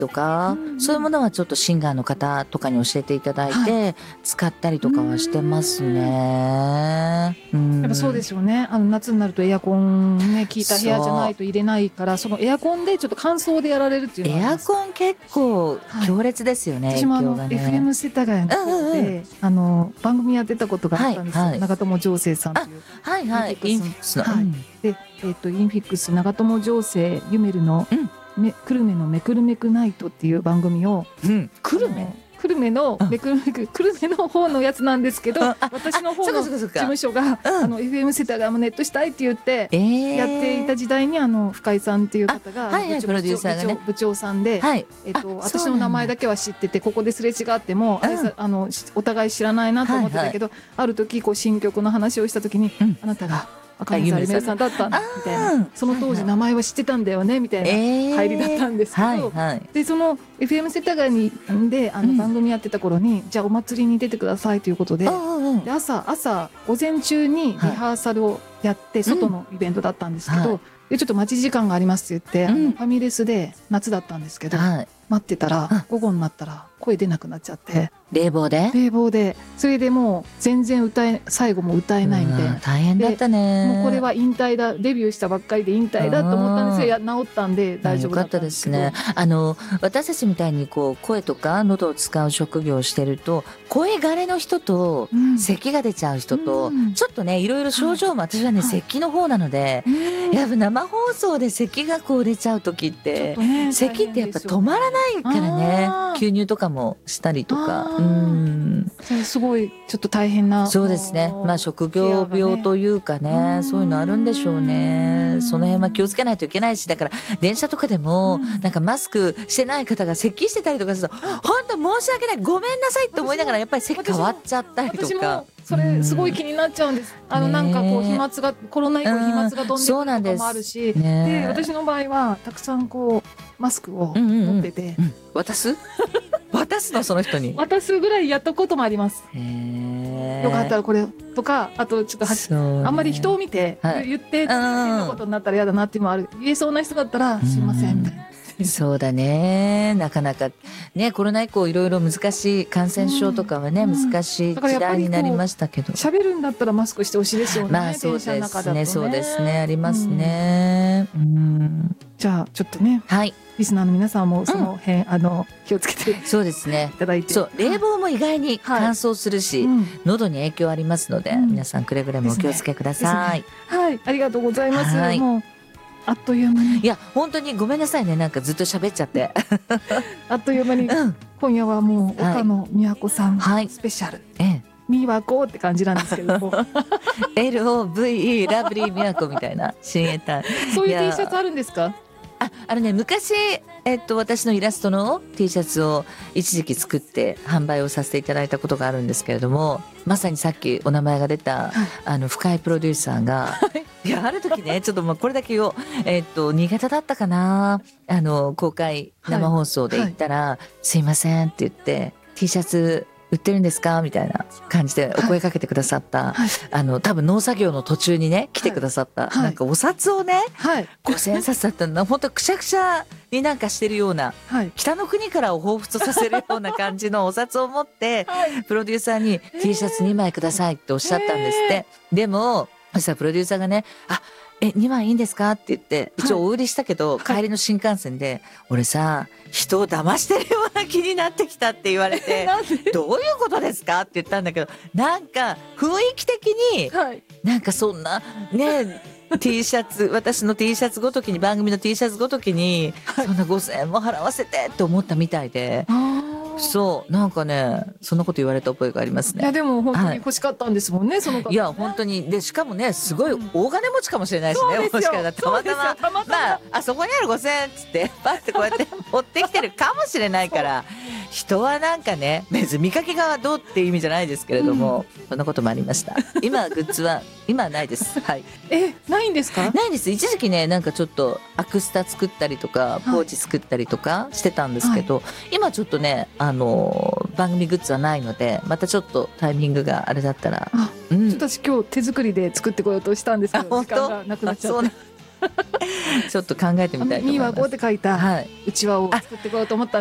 とか、そういうものはちょっとシンガーの方とかに教えていただいて、使ったりとかはしてますね。 やっぱそうですよね。夏になるとエアコンね、効いた部屋じゃないと入れないから、そのエアコンでちょっと乾燥でやられるっていうのはあります。 エアコン結構強烈ですよね。 私も影響がね。 FM 世田谷の方で、番組やってたことがあったんですよ。長友情勢さんという。 はいはい。インフィックスの。 で、インフィックス長友情勢ユメルの、久留米のめくるめくナイトっていう番組を、 久留米のめくるめく久留米の方のやつなんですけど、私の方の事務所がFM 世田谷もネットしたいって言ってやっていた時代に、深井さんっていう方が部長さんで、私の名前だけは知ってて、ここですれ違ってもお互い知らないなと思ってたけど、ある時新曲の話をした時に、あなたが赤嶺ゆめさんだったんだみたいな、その当時名前は知ってたんだよねみたいな入りだったんですけど、でその FM 世田谷で番組やってた頃に、じゃあお祭りに出てくださいということで、朝午前中にリハーサルをやって、外のイベントだったんですけど、でちょっと待ち時間がありますって言って、ファミレスで夏だったんですけど、待ってたら午後になったら声出なくなっちゃって、冷房でそれでもう全然最後も歌えないみたいな。 大変だったね。 もうこれは引退だ、デビューしたばっかりで引退だと思ったんですよ。治ったんで大丈夫だったんですけど。 よかったですね。私たちみたいに声とか喉を使う職業をしてると、声枯れの人と咳が出ちゃう人と、ちょっとねいろいろ症状も、私はね咳の方なので、やっぱ生放送で咳が出ちゃう時って、咳ってやっぱ止まらないからね、吸入とかもしたりとか、 すごいちょっと大変な。 そうですね。職業病というかね、そういうのあるんでしょうね。その辺は気をつけないといけないし、だから電車とかでもなんかマスクしてない方が咳してたりとかすると、本当申し訳ない、ごめんなさいって思いながら、やっぱり咳変わっちゃったりとか。 それすごい気になっちゃうんです。なんか飛沫が、コロナ以降飛沫が飛んでくることもあるし、で私の場合はたくさんマスクを持ってて、 渡すの、その人に渡すぐらいやったこともあります。よかったらこれとか、あとちょっとあんまり人を見て言って変なことになったら嫌だなっていうのもある。言えそうな人だったらすいませんみたいな。 そうだね。なかなかね、コロナ以降いろいろ難しい、感染症とかはね、難しい時代になりましたけど、 喋るんだったらマスクしてほしいですよね。 そうですね、そうですね、ありますね。 じゃあちょっとね、リスナーの皆さんもその辺気をつけて、 そうですね、 いただいて。 そう、冷房も意外に乾燥するし、喉に影響ありますので、皆さんくれぐれもお気をつけください。 はい、ありがとうございます。もうあっという間に。 いや本当にごめんなさいね、なんかずっと喋っちゃってあっという間に、今夜はもう岡野美和子さんスペシャル、美和子って感じなんですけども LOVE ラブリー美和子みたいな親衛隊そういう T シャツあるんですか？ 昔、私のイラストの T シャツを一時期作って販売をさせていただいたことがあるんですけれども、まさにさっきお名前が出た、深井プロデューサーが、いやある時ね、ちょっとこれだけを、新潟だったかな、公開生放送で行ったら、すいませんって言って T シャツ売ってるんですかみたいな感じでお声かけてくださった、多分農作業の途中にね来てくださった、なんかお札をね、5000円札だったんだ、本当くしゃくしゃになんかしてるような、北の国からを彷彿とさせるような感じのお札を持って、プロデューサーに T シャツ2枚くださいっておっしゃったんですって。でもそしたらプロデューサーがね、2枚いいんですかって言って、一応お売りしたけど、帰りの新幹線で、俺さ、人を騙してるような気になってきたって言われて、どういうことですかって言ったんだけど、なんか雰囲気的に、なんかそんなね、T シャツ、私の T シャツごときに、番組の T シャツごときに、そんな5000円も払わせてって思ったみたいで、そうなんかね、そんなこと言われた覚えがありますね。 いやでも本当に欲しかったんですもんね、その方ね。 いや本当に、でしかもね、すごい大金持ちかもしれないしね、もしかしたらたまたまあそこにある5000円っつってパッてこうやって持ってきてるかもしれないから、人はなんかね、別に見かけがどうっていう意味じゃないですけれども、そんなこともありました。今グッズは今はないです。はい。 ないんですか？ ないです。一時期ね、なんかちょっとアクスタ作ったりとか、ポーチ作ったりとかしてたんですけど、今ちょっとね、番組グッズはないので、またちょっとタイミングがあれだったら、 私今日手作りで作ってこようとしたんですけど、時間がなくなっちゃって。 ちょっと考えてみたいと思います。 ミーはこうって書いたうちわを作ってこようと思った